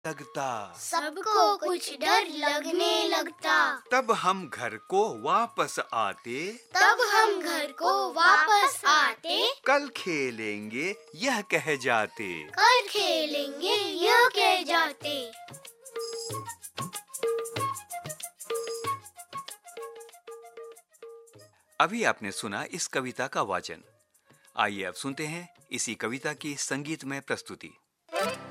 लगता। सबको कुछ डर लगने लगता। तब हम घर को वापस आते। तब हम घर को वापस आते। कल खेलेंगे यह कह जाते। कल खेलेंगे यह कह जाते। अभी आपने सुना इस कविता का वाचन। आइए अब सुनते हैं इसी कविता की संगीतमय प्रस्तुति।